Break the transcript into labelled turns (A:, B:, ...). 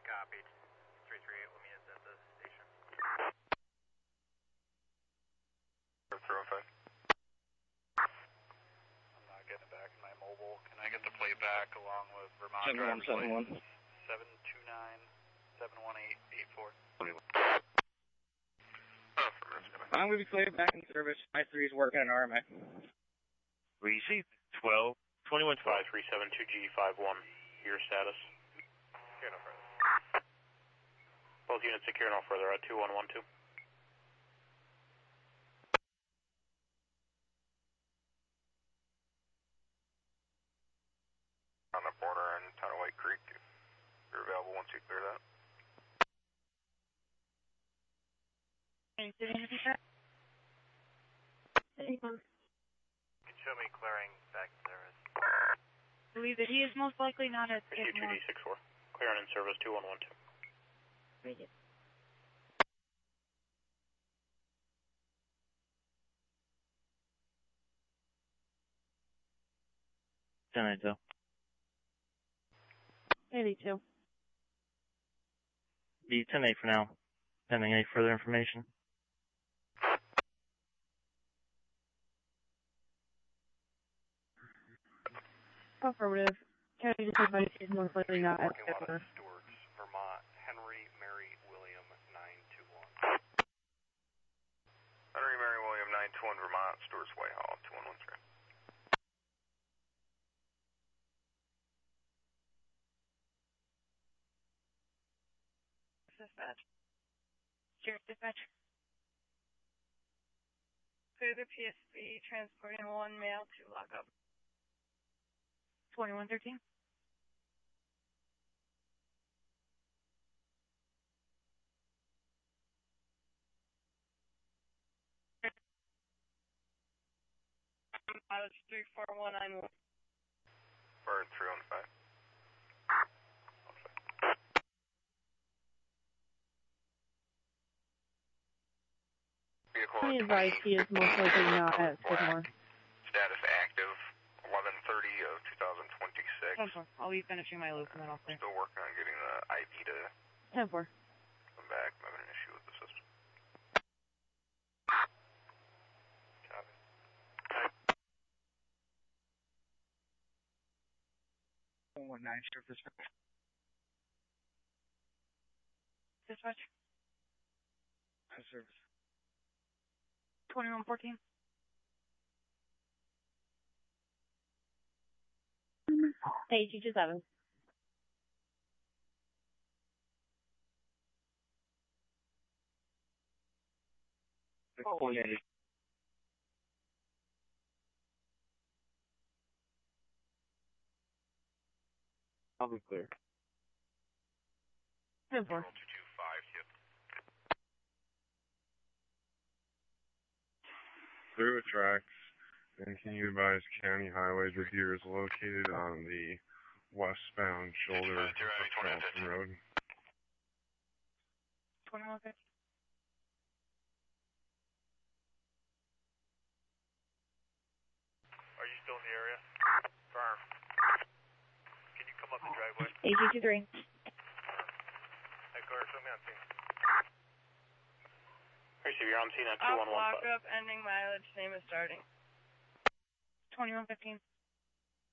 A: copied. 338, let me is at the station.
B: 305.
A: I'm not getting it back in my mobile. Can I get the plate back along with Vermont driver's license? 729-718-84.
C: I'm going to be cleared back in service. My 3 is working an RMA.
D: Receive 12, 21
E: 5372G51. Your status?
A: Secure no further.
E: Both units secure no further at 2112.
B: On the border in town of White Creek. You're available once you clear that.
F: Can you
A: Show me clearing back in service.
F: I believe that he is most likely not at
E: Issue 2D64. Clearing in service 2112.
F: Very good.
D: Ten
F: 82.
D: Be 10-8 for now, pending any further information.
F: Affirmative. County Department is most likely not at Denver.
A: Stewart's, Vermont, Henry Mary William 921.
B: Henry Mary William 921 Vermont, Stewart's Whitehall, 2113.
F: Dispatch. Sheriff Dispatch. Clear the PSB, transporting 1 male to lockup. 2113. Mileage 34191.
B: Bird 315. Vehicle
F: I advise he is most likely not at Skidmore.
B: Status active, 11/30/2026.
F: 10-4. I'll be finishing my loop and then I'll clear.
B: Still working on getting the ID to
F: 10-4.
B: come back. I'm having an issue with the system. Copy.
C: 119, Sheriff Dispatch.
F: Dispatch.
C: High service.
F: 2114. Hey, 227.
C: Oh, yeah. I'll be clear.
F: 10-4.
B: 225, hit.
G: Clear with tracks, and can you advise County Highway the deer is located on the westbound shoulder of Charleston Road?
F: 2150.
A: Are you still in the area? Firm. Can you come up the driveway?
F: AG23.
A: Headquarters, show me on scene.
E: Receive, you're on scene at
F: Off
E: 2115.
F: lockup, ending mileage, name is starting. 2115.